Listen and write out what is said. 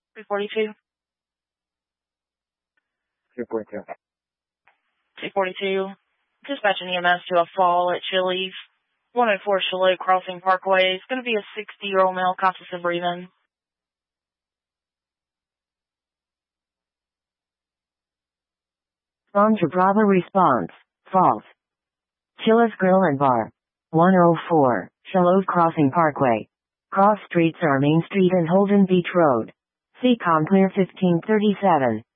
342. 242. 242. Dispatching EMS to a fall at Chili's. 104 Chalet Crossing Parkway. It's going to be a 60-year-old male conscious of breathing. On to Bravo response. False. Chili's Grill and Bar. 104 Chalet Crossing Parkway. Cross streets are Main Street and Holden Beach Road. See ComClear 1537.